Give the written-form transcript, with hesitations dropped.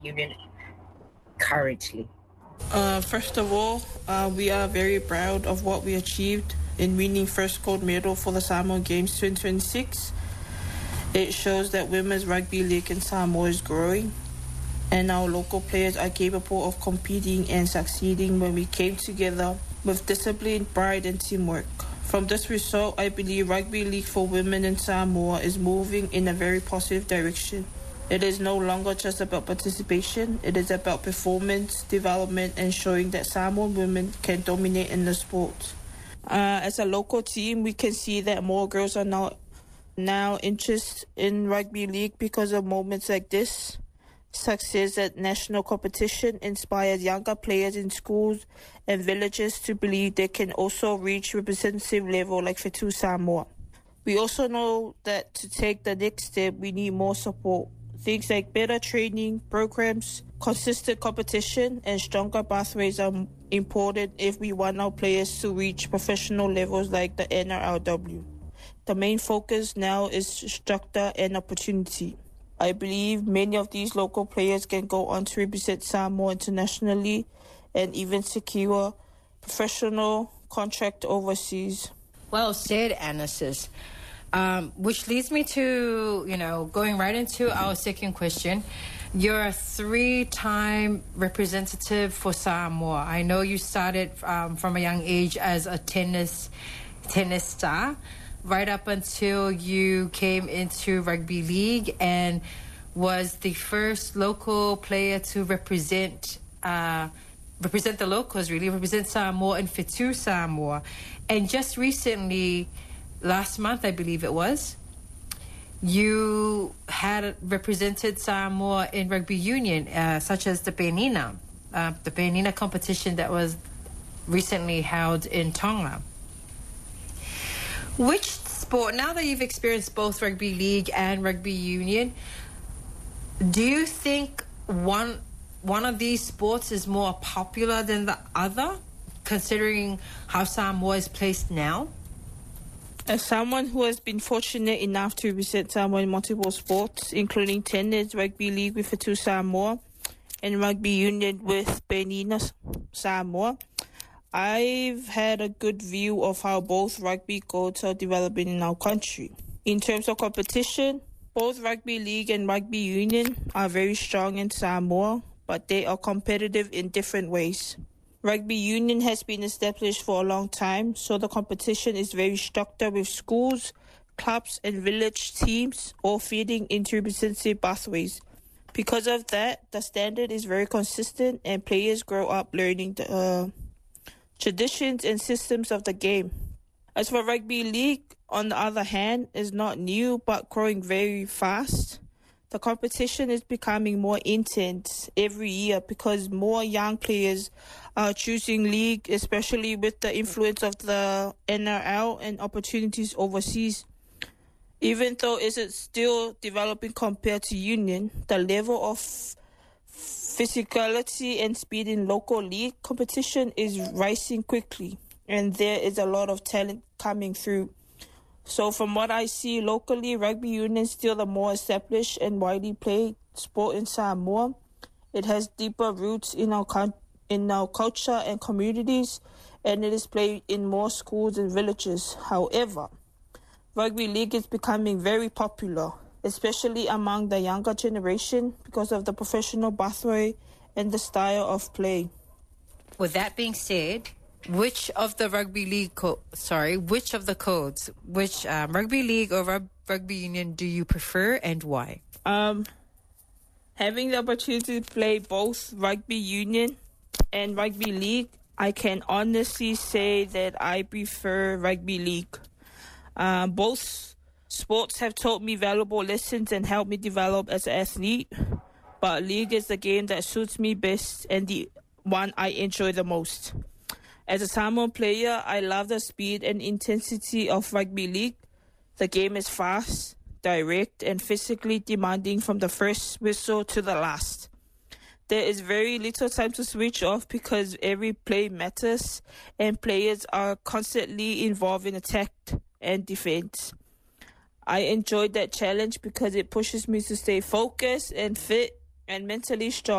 Union currently? First of all, we are very proud of what we achieved in winning first gold medal for the Samoa Games 2026. It shows that women's rugby league in Samoa is growing, and our local players are capable of competing and succeeding when we came together with discipline, pride, and teamwork. From this result, I believe rugby league for women in Samoa is moving in a very positive direction. It is no longer just about participation, it is about performance, development, and showing that Samoan women can dominate in the sport. As a local team, we can see that more girls are now interested in rugby league because of moments like this. Success at national competition inspires younger players in schools and villages to believe they can also reach representative level like Whetū Samoa. We also know that to take the next step, we need more support. Things like better training programs, consistent competition, and stronger pathways are important if we want our players to reach professional levels like the NRLW. The main focus now is structure and opportunity. I believe many of these local players can go on to represent Samoa internationally and even secure professional contract overseas. Well said, Anasis. Which leads me to, going right into our second question. You're a 3-time representative for Samoa. I know you started from a young age as a tennis star, right up until you came into rugby league and was the first local player to represent the locals, really, represent Samoa and Whetū Samoa. And just recently, last month, I believe it was, you had represented Samoa in rugby union, such as the Peninina competition that was recently held in Tonga. Which sport, now that you've experienced both rugby league and rugby union, do you think one of these sports is more popular than the other, considering how Samoa is placed now? As someone who has been fortunate enough to represent Samoa in multiple sports, including tennis, rugby league with Whetū Samoa, and rugby union with Peninina Samoa, I've had a good view of how both rugby codes are developing in our country. In terms of competition, both rugby league and rugby union are very strong in Samoa, but they are competitive in different ways. Rugby union has been established for a long time, so the competition is very structured with schools, clubs, and village teams all feeding into representative pathways. Because of that, the standard is very consistent and players grow up learning the traditions and systems of the game. As for rugby league, on the other hand, is not new but growing very fast. The competition is becoming more intense every year because more young players are choosing league, especially with the influence of the NRL and opportunities overseas. Even though it is still developing compared to union, the level of physicality and speed in local league competition is rising quickly, and there is a lot of talent coming through. So from what I see locally, rugby union is still the more established and widely played sport in Samoa. It has deeper roots in our culture and communities, and it is played in more schools and villages. However, rugby league is becoming very popular, especially among the younger generation because of the professional pathway and the style of play. With that being said, which of the rugby league or rugby union do you prefer and why? Having the opportunity to play both rugby union and rugby league, I can honestly say that I prefer rugby league. Both sports have taught me valuable lessons and helped me develop as an athlete, but league is the game that suits me best and the one I enjoy the most. As a Samoan player, I love the speed and intensity of rugby league. The game is fast, direct, and physically demanding from the first whistle to the last. There is very little time to switch off because every play matters and players are constantly involved in attack and defense. I enjoyed that challenge because it pushes me to stay focused and fit and mentally strong.